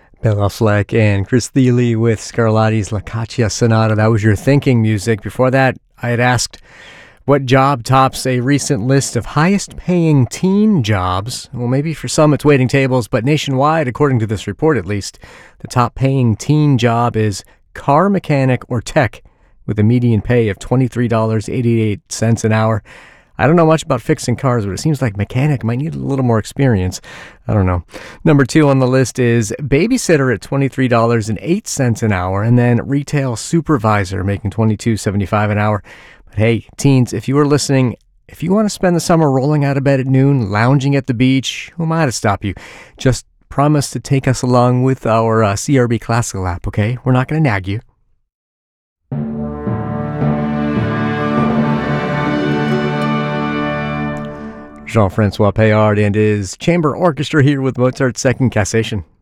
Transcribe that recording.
Bella Fleck and Chris Thile with Scarlatti's La Caccia Sonata. That was your thinking music. Before that, I had asked what job tops a recent list of highest paying teen jobs. Well, maybe for some it's waiting tables, but nationwide, according to this report at least, the top paying teen job is car mechanic or tech with a median pay of $23.88 an hour. I don't know much about fixing cars, but it seems like mechanic might need a little more experience. I don't know. Number 2 on the list is babysitter at $23.08 an hour, and then retail supervisor making $22.75 an hour. But hey, teens, if you are listening, if you want to spend the summer rolling out of bed at noon, lounging at the beach, who am I to stop you? Just promise to take us along with our CRB Classical app, okay? We're not going to nag you. Jean-Francois Payard and his chamber orchestra here with Mozart's Second Cassation.